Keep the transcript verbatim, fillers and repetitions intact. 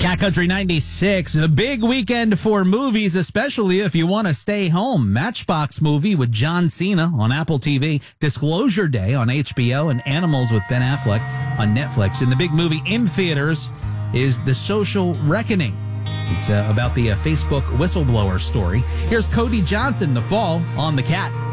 Cat Country ninety-six, a big weekend for movies, especially if you want to stay home. Matchbox movie with John Cena on Apple T V, Disclosure Day on H B O, and Animals with Ben Affleck on Netflix. And the big movie in theaters is The Social Reckoning. It's uh, about the uh, Facebook whistleblower story. Here's Cody Johnson, The Fall, on The Cat.